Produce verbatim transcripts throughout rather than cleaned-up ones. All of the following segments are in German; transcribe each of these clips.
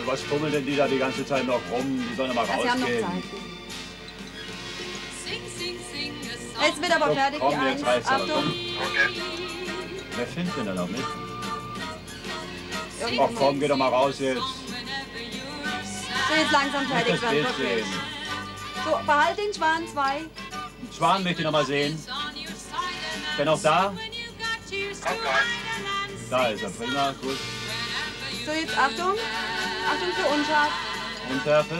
Was fummeln denn die da die ganze Zeit noch rum? Die sollen mal ja, rausgehen. Sie haben noch Zeit. Jetzt wird aber so, fertig, komm, die Eins. Achtung. Okay. Wer filmt denn da noch mit? Irgendwo Ach komm, mit. geh doch mal raus jetzt. So, jetzt langsam fertig Das werden, Bild wirklich. sehen. So, behalt den Schwan zwei. Den Schwan möchte ich noch mal sehen. Ist der noch da? Da ist er, prima, gut. So, jetzt Achtung. Achtung für unscharf. Unschärfe.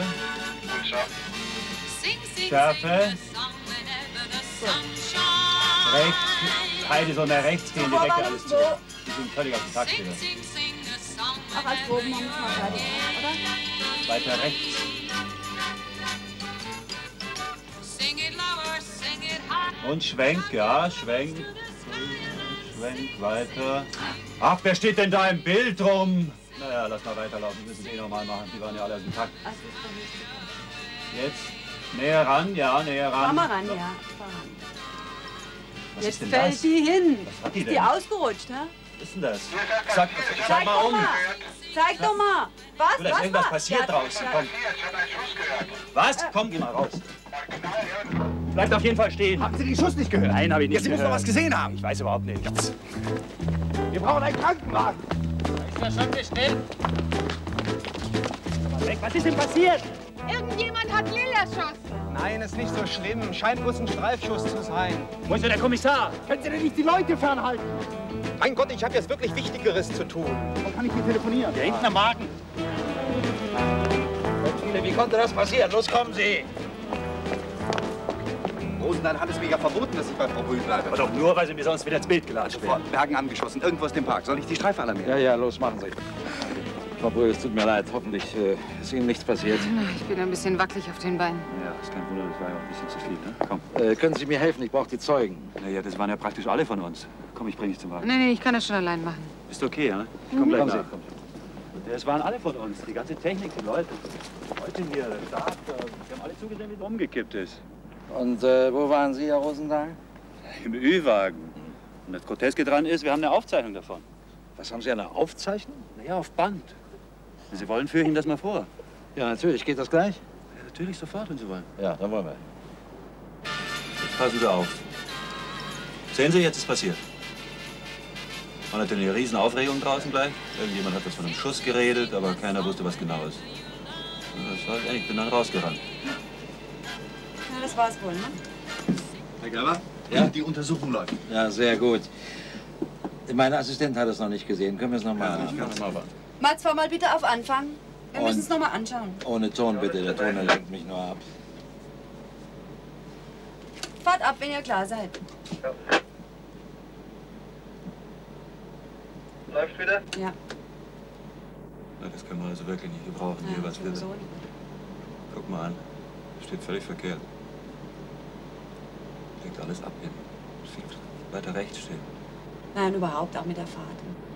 Schärfe. So. Rechts. Heidi soll mehr rechts gehen, die Wo deckt war alles das? zu. Wo? Die sind völlig auf dem Takt wieder. Auch als Proben haben wir es mal fertig, oder? Weiter rechts. Und Schwenk, ja, Schwenk. Schwenk, weiter. Ach, wer steht denn da im Bild rum? Naja, lass mal weiterlaufen, wir müssen es eh nochmal machen. Die waren ja alle aus dem Takt. Ach, das ist doch nicht Jetzt näher ran, ja, näher ran. Fahr mal ran, ja. Fahr ran. Was Jetzt ist denn fällt das? die hin. Was hat die Ist denn? die ausgerutscht, hä? Was ist denn das? Sag, sag Zeig mal doch um. mal. Zeig doch mal. Was? Du, da ist Was irgendwas war? passiert Ja, draußen. ja. Komm. Was? Komm, geh mal raus. Bleibt auf jeden Fall stehen. Haben Sie den Schuss nicht gehört? Nein, habe ich nicht Ja, Sie müssen doch gehört. was gesehen haben. Ich weiß überhaupt nicht. Wir brauchen einen Krankenwagen. Ist ja schon bestellt. Was ist denn passiert? Irgendjemand hat Lil erschossen. Nein, ist nicht so schlimm. Scheint bloß ein Streifschuss zu sein. Wo ist denn der Kommissar? Können Sie denn nicht die Leute fernhalten? Mein Gott, ich habe jetzt wirklich Wichtigeres zu tun. Wo kann ich hier telefonieren? Hier hinten am Magen. Wie konnte das passieren? Los, kommen Sie! Rosenthal hat es mir ja verboten, dass ich bei Frau Brühl bleibe. Aber doch nur, weil Sie mir sonst wieder ins Bild gelatscht werden. Bergen angeschossen, irgendwo aus dem Park. Soll ich die Streife alarmieren? Ja, ja, los, machen Sie. Frau Brühl, es tut mir leid. Hoffentlich äh, ist Ihnen nichts passiert. Ich bin ein bisschen wackelig auf den Beinen. Ja, ist kein Wunder, das war ja auch ein bisschen zu viel, ne? Komm. Äh, können Sie mir helfen? Ich brauche die Zeugen. Naja, das waren ja praktisch alle von uns. Komm, ich bring dich zum Wagen. Nee, nee, ich kann das schon allein machen. Ist okay, ja? Ich komm gleich Kommen Sie, nach. kommen Sie. Das waren alle von uns. Die ganze Technik, die Leute. Die Leute hier, der Staat, die haben alle zugesehen, wie es umgekippt ist. Und äh, wo waren Sie, Herr Rosenthal? Im Ü-Wagen. Und das Groteske dran ist, wir haben eine Aufzeichnung davon. Was, haben Sie, eine Aufzeichnung? Naja, auf Band. Sie wollen, führe ich Ihnen das mal vor. Ja, natürlich. Geht das gleich? Ja, natürlich sofort, wenn Sie wollen. Ja, dann wollen wir. Jetzt passen Sie auf. Sehen Sie, jetzt ist passiert. Man hatte eine riesen Aufregung draußen gleich. Irgendjemand hat das von einem Schuss geredet, aber keiner wusste, was genau ist. Und das war, ich bin dann rausgerannt. Ja, das war's wohl, ne? Herr Gerber? Ja? Die Untersuchung läuft. Ja, sehr gut. Mein Assistent hat es noch nicht gesehen. Können wir es noch mal Ja, ich kann es mal warten. Mats, fahr mal bitte auf Anfang. Wir Und- müssen es noch mal anschauen. Ohne Ton, bitte. Der Ton lenkt mich nur ab. Fahrt ab, wenn ihr klar seid. Läuft wieder? Ja. Na, das können wir also wirklich nicht gebrauchen, hier ja was wir. sowieso nicht. Guck mal an. Das steht völlig verkehrt. Legt alles ab hinten. Viel weiter rechts stehen. Nein, überhaupt auch mit der Fahrt.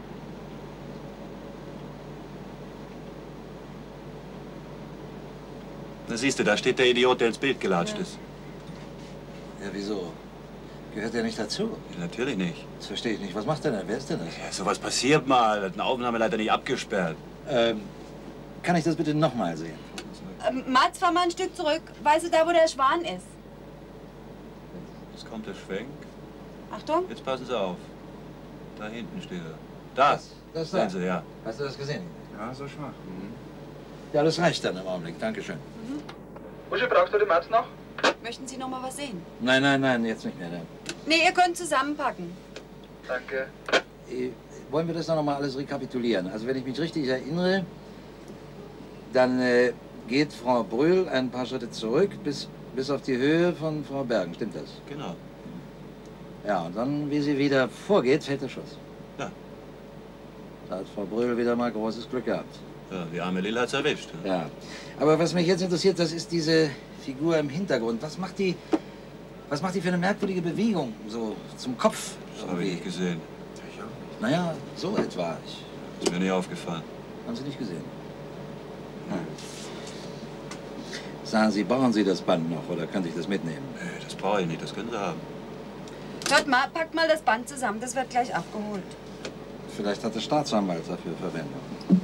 Na siehst du, da steht der Idiot, der ins Bild gelatscht Ja. ist. Ja, wieso? Gehört der nicht dazu? Ja, natürlich nicht. Das verstehe ich nicht. Was macht der denn? Wer ist denn das? Ja, sowas passiert mal. Hat eine Aufnahmeleiter nicht abgesperrt. Ähm, kann ich das bitte noch mal sehen? Ähm, Mats, fahr mal ein Stück zurück. Weißt du, da wo der Schwan ist? Jetzt kommt der Schwenk. Achtung. Jetzt passen Sie auf. Da hinten steht er. Da. Das Sehen da. Sie, ja. Hast du das gesehen? Ja, so schwach. Ja, das reicht dann im Augenblick. Dankeschön. Uschi, brauchst du den Mats noch? Möchten Sie noch mal was sehen? Nein, nein, nein, jetzt nicht mehr. Nein. Nee, ihr könnt zusammenpacken. Danke. Äh, wollen wir das noch mal alles rekapitulieren? Also wenn ich mich richtig erinnere, dann äh, geht Frau Brühl ein paar Schritte zurück bis, bis auf die Höhe von Frau Bergen. Stimmt das? Genau. Ja, und dann, wie sie wieder vorgeht, fällt der Schuss. Ja. Da hat Frau Brühl wieder mal großes Glück gehabt. Ja, die arme Lil hat's erwischt. Ja. Aber was mich jetzt interessiert, das ist diese Figur im Hintergrund. Was macht die, was macht die für eine merkwürdige Bewegung? So zum Kopf. Das habe ich nicht gesehen. Naja, so etwa. Ich, Ist mir nicht aufgefallen. haben Sie nicht gesehen? Hm. Sagen Sie, brauchen Sie das Band noch oder könnte ich das mitnehmen? Nee, das brauche ich nicht. Das können Sie haben. Hört mal, packt mal das Band zusammen. Das wird gleich abgeholt. Vielleicht hat der Staatsanwalt dafür Verwendung.